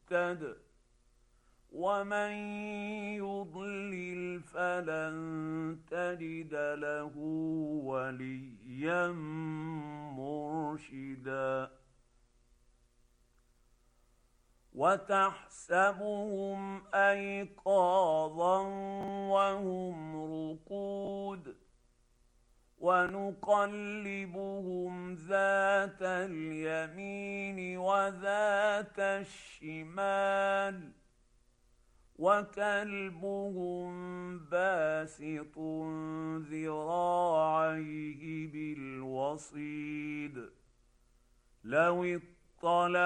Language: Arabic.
مهتد ومن يضلل فلن تجد له وليا مرشدا وتحسبهم أيقاظا وهم رقود ونقلبهم ذات اليمين وذات الشمال وكلبهم باسط ذراعيه بالوصيد لو اطلع